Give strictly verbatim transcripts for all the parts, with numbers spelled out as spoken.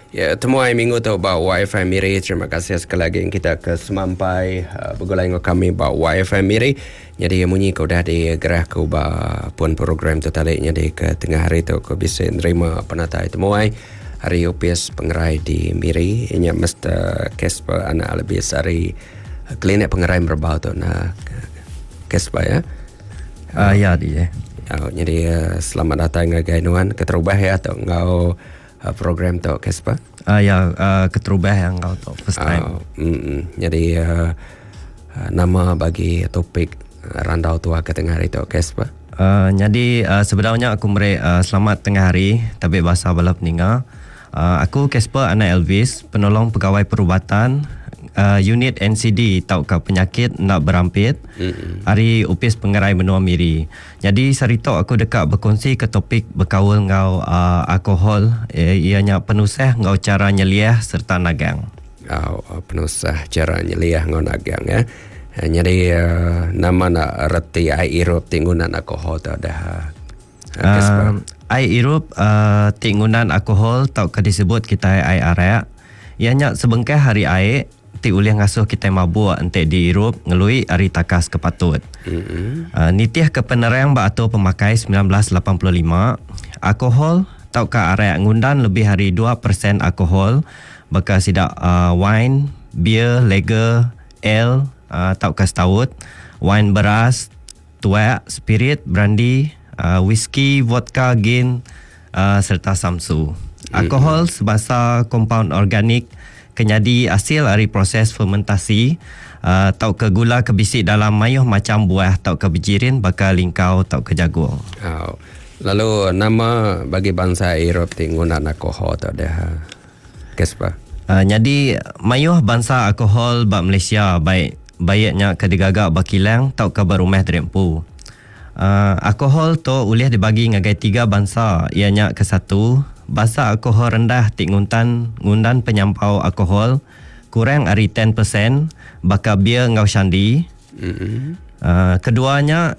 Ya, temuai minggu tu bawa Wi-Fi Miri. Terima kasih sekali lagi yang kita ke semampai uh, bergulai dengan kami bawa Wi-Fi Miri. Jadi munyi kau dah digerah kau bawa pun program tu tadi. Jadi ke tengah hari tu kau bisa nerima penatai temuai hari U P S pengerai di Miri. Ini mesti Kespa anak lebih sari klinik pengerai berbau tu na Kespa ya. Uh, ya dia. Uh, jadi uh, selamat datang ke Gainuan keterubah ya atau engkau Uh, program tu Kespa? Uh, ya, uh, keterubah yang kau tahu first time. Uh, mm, jadi uh, uh, nama bagi topik uh, randau tua ke tengah hari tu Kespa? Uh, jadi uh, sebenarnya aku meri uh, selamat tengah hari tapi bahasa bala peninga. Uh, aku Kespa anak Elvis, penolong pegawai perubatan uh, unit N C D tau ke penyakit nak berampit. Mm-hmm. Hari U P S pengerai benua Miri. Jadi sarito aku dekat berkongsi ke topik berkawal ngau uh, alkohol, ianya penusah ngau cara nyeliah serta nagang. Oh, penusah cara nyeliah ngau nagang ya. Jadi uh, nama nak reti ai irup tinggunan alkohol tu dah. Uh, ai irup uh, tinggunan alkohol tau ke disebut kita ai arak. Ianya sebengkah hari ai ti ulih ngasuh kita mabuk entek diirup ngelui hari takas kepatut. Mm-hmm. Uh, nitiah ke penerang ba atau pemakai sembilan belas lapan puluh lima alkohol tau ka arak ngundan lebih hari dua peratus alkohol baka sidak uh, wine, beer, lager, ale, uh, tau ka stout, wine beras, tuak, spirit, brandy, uh, whisky, vodka, gin uh, serta samsu. Alkohol mm-hmm. sebasa kompaun organik kenyadi hasil dari proses fermentasi uh, tau ke gula ke bisik dalam mayuh macam buah tau ke bijirin bakal lingkau tau ke jagung. Oh. Lalu nama bagi bangsa Europe tinggunan alkohol tu dah Kespa? Uh, jadi mayuh bangsa alkohol bak Malaysia baik baiknya ke digagak bakilang tau ke berumah terempu. Uh, alkohol tu boleh dibagi ngagai tiga bangsa, ianya ke satu bangsa alkohol rendah tik ngundan ngundan penyampau alkohol kurang dari sepuluh peratus baka bia ngau syandi. Mm-hmm. Uh, keduanya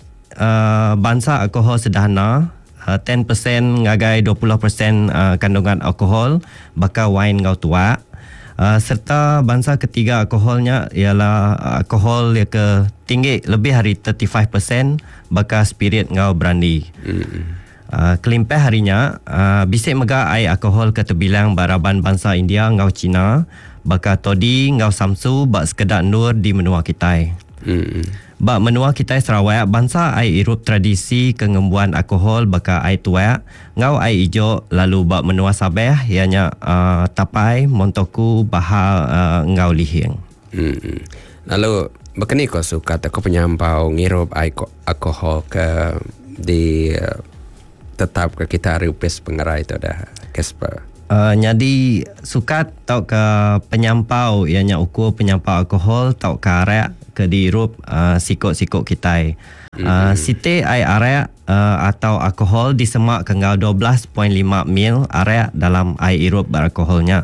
uh, bangsa alkohol sederhana uh, sepuluh peratus ngagai dua puluh peratus uh, kandungan alkohol baka wine ngau tua. Uh, serta bangsa ketiga alkoholnya ialah alkohol yang ke tinggi lebih hari tiga puluh lima peratus baka spirit ngau brandy. Mm-hmm. Uh, kelimpah harinya uh, bisik megah ai alkohol ke terbilang baraban bangsa India ngau Cina baka todi ngau samsu bak sekedar nur di menua kita. Hmm. Bak menua kita Sarawak bangsa ai irup tradisi kengembuan alkohol baka ai tuak ngau ai ijo lalu bak menua Sabah ianya uh, tapai montoku bahal uh, ngau lihing. Hmm. Lalu bekeni kau suka tak kau penyampau ngirup ai alkohol ke di uh, tetap ke kita U P S pengerai tu dah Kespa. Uh, jadi sukat tau ke penyampau ianya ukur penyampau alkohol tau ke arak ke dirup uh, sikok-sikok kita. Uh, mm-hmm. Siti ai arak uh, atau alkohol disemak ke ngau dua belas perpuluhan lima mil arak dalam ai irup beralkoholnya.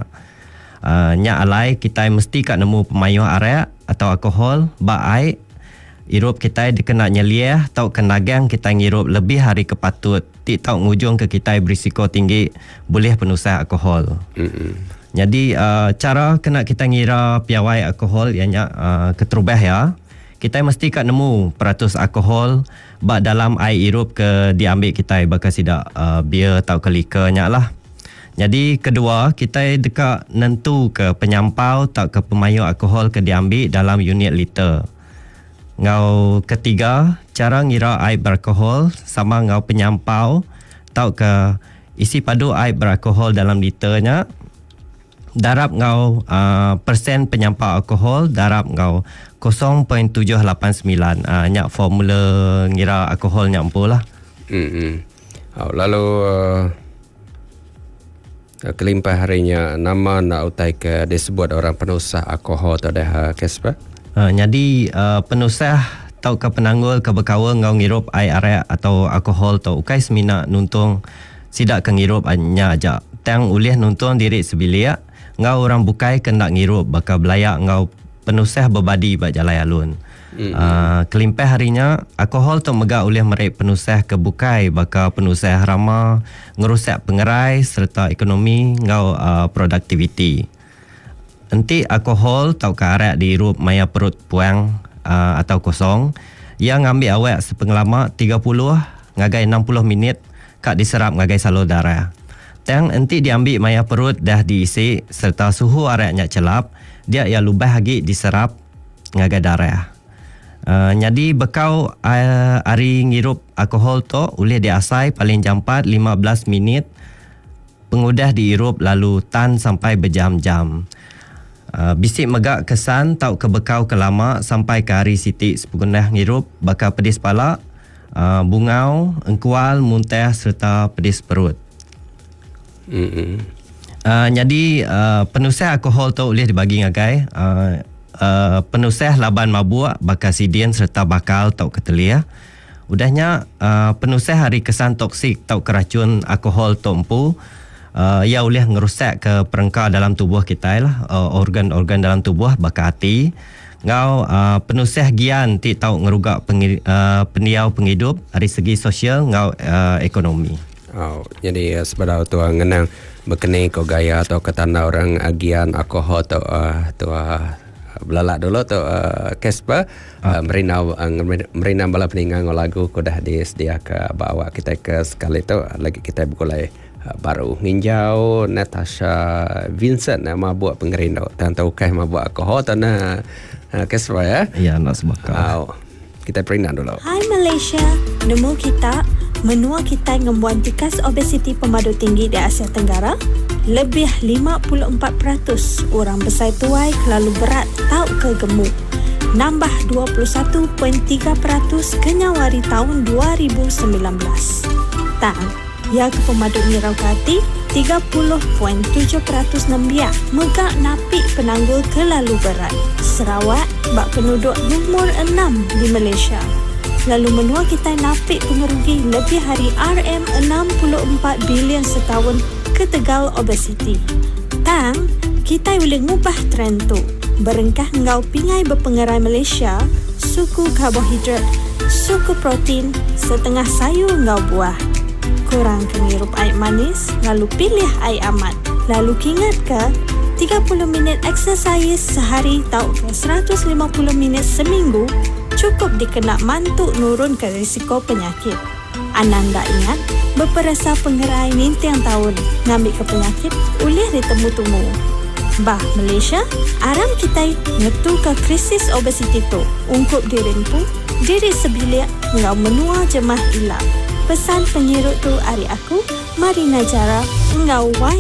Uh, nya alai kita mesti kat nemu pemayuh arak atau alkohol ba ai irup kita dikena nyeliah tau kenagang kita ngirup lebih hari kepatut tik tau ngujung ke kita berisiko tinggi boleh penusah alkohol. Mm-hmm. Jadi uh, cara kena kita ngira piawai alkohol ianya uh, keterubah ya. Kita mesti kat nemu peratus alkohol bak dalam air irup ke diambil kita baka sidak uh, beer tau ke liquornya lah. Jadi kedua kita dekat nentu ke penyampau tau ke pemayuh alkohol ke diambil dalam unit liter. Ngau ketiga, cara ngira air beralkohol sama ngau penyampau tau ke isi padu air beralkohol dalam liternya. Darab ngau uh, persen penyampau alkohol, darab ngau kosong perpuluhan tujuh lapan sembilan. Uh, nyak formula ngira alkoholnya empuh lah. Mm-hmm. Oh, lalu uh, kelimpah harinya nama nak utai ke disebut orang penusah alkohol tu dah Kespa? Uh, jadi uh, penusah tau ke penanggul ke berkawa ngau ngirup air arak atau alkohol tau ukai semina nuntung sidak ke ngirup anya aja. Tang ulih nuntung diri sebilik ngau orang bukai ke nak ngirup baka belayak ngau penusah berbadi bak jalai alun. Mm-hmm. Uh, kelimpah harinya alkohol tu megak oleh merek penusah kebukai bakal penusah rama ngerusak pengerai serta ekonomi ngau uh, produktiviti. Enti alkohol tau ke arak di rup maya perut puang uh, atau kosong yang ngambil awak sepenglama tiga puluh ngagai enam puluh minit kak diserap ngagai salur darah. Tang enti diambil maya perut dah diisi serta suhu araknya celap, dia ia lubah lagi diserap ngagai darah. Uh, jadi bekau uh, hari ngirup alkohol tu boleh diasai paling jampat lima belas minit pengudah diirup lalu tan sampai berjam-jam. Uh, bisik megak kesan tau ke bekau kelama sampai ke hari sitik sepegunah ngirup bakal pedis pala, uh, bungau, engkual, muntah serta pedis perut. Mm-hmm. Uh, jadi uh, penusah alkohol tu boleh dibagi ngagai uh, Uh, penusah laban mabuk bakal sidin serta bakal tau ketelia. Udahnya uh, penusah hari kesan toksik tau keracun alkohol tompu uh, ia boleh ngerusak ke perengkau dalam tubuh kita lah, uh, organ-organ dalam tubuh bakal hati. Ngau uh, penusah gian ti tau ngerugak pengi, uh, pendiau penghidup dari segi sosial ngau uh, ekonomi. Oh, jadi uh, sebenarnya tu uh, ngenang berkenai kau gaya atau ketanda orang agian alkohol tu uh, tu uh, belalak dulu tu uh, Casper uh, merina uh, merina bala peningang lagu ko dah disedia ke bawa kita ke sekali tu lagi kita bukulai uh, baru nginjau Natasha Vincent nama buat pengerino dan tahu kah mabuk alkohol tanah uh, Casper ya. Ya nak sebakar. Oh, kita perina dulu. Hai Malaysia, nemu kita menua kita ngembuan tikas obesiti pemadu tinggi di Asia Tenggara. Lebih lima puluh empat peratus orang besar tuai kelalu berat tau ke gemuk. Nambah dua puluh satu perpuluhan tiga peratus ke Nyawari tahun dua ribu sembilan belas. Tang, ya ke pemadu mirau kati tiga puluh perpuluhan tujuh peratus nambia megak napik penanggul kelalu berat. Sarawak bak penduduk nombor enam di Malaysia. Lalu menua kita napik pengerugi lebih hari R M enam puluh empat bilion setahun ke tegal obesiti. Tang, kita boleh ngubah trend tu. Berengkah ngau pingai berpengerai Malaysia, suku karbohidrat, suku protein, setengah sayur ngau buah. Kurang kengirup air manis, lalu pilih air amat. Lalu kingat ke, tiga puluh minit exercise sehari tau ke seratus lima puluh minit seminggu cukup dikenak mantuk nurun ke risiko penyakit. Ananda ingat, beperasa pengerai nintang tahun ngambil ke penyakit boleh ditemu-temu. Bah Malaysia, aram kita ngetu ke krisis obesiti tu. Ungkup dirimpu, diri sebilik ngau menua jemah ilap. Pesan penyirut tu hari aku, Marina Jara, ngau